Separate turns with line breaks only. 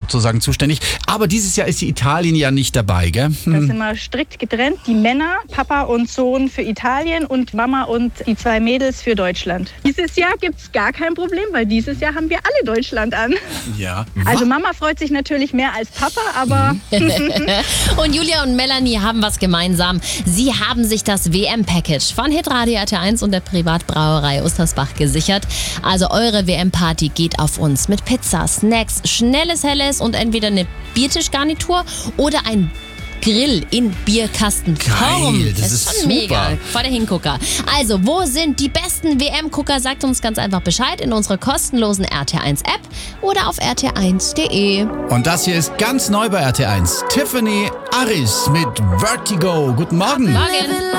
sozusagen zuständig. Aber dieses Jahr ist die Italien ja nicht dabei, gell?
Das sind wir strikt getrennt. Die Männer, Papa und Sohn für Italien und Mama und die 2 Mädels für Deutschland. Dieses Jahr gibt es gar kein Problem, weil dieses Jahr haben wir alle Deutschland an.
Ja.
Also Mama freut sich natürlich mehr als Papa, aber...
Und Julia und Melanie haben was gemeinsam. Sie haben sich das WM-Package von Hitradio RT1 und der Privatbrauerei Ostersbach gesichert. Also eure WM-Party geht auf uns mit Pizza, Snacks, schnelles Helles und entweder eine Biertischgarnitur oder ein Grill in Bierkastenform.
Geil, das ist
schon
super.
mega. Voll der Hingucker. Also, wo sind die besten WM-Gucker? Sagt uns ganz einfach Bescheid in unserer kostenlosen RT1-App oder auf rt1.de.
Und das hier ist ganz neu bei RT1. Tiffany Aris mit Vertigo. Guten Morgen.
Morgen.